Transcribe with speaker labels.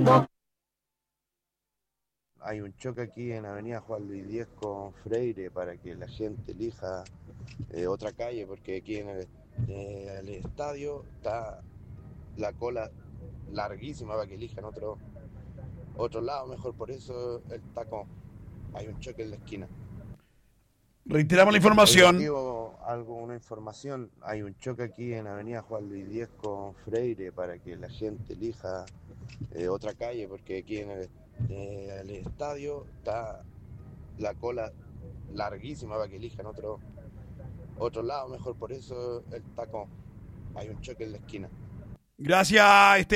Speaker 1: Hay un choque aquí en Avenida Juan Luis Diez con Freire para que la gente elija otra calle, porque aquí en el estadio está la cola larguísima para que elijan otro lado, mejor por eso el taco. Hay un choque en la esquina.
Speaker 2: Reiteramos la
Speaker 1: Oiga,
Speaker 2: información.
Speaker 1: Diego, una información. Hay un choque aquí en Avenida Juan Luis Diez con Freire para que la gente elija otra calle, porque aquí en el estadio está la cola larguísima para que elijan otro lado, mejor por eso el taco. Hay un choque en la esquina.
Speaker 2: Gracias,